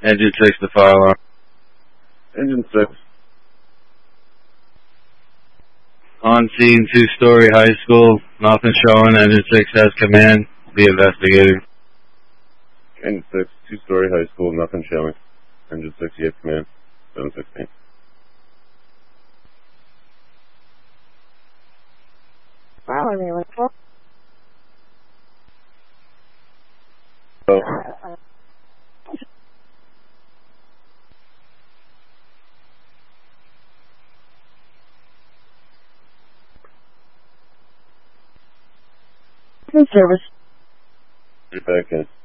Engine 6 to fire alarm. Engine 6. On scene, 2-story high school. Nothing showing. Engine 6 has command. Be investigating. Engine 6, 2-story high school, nothing showing. Engine 6, you have command. 716. Well, I mean, what's up? Oh. Good service. You're back in.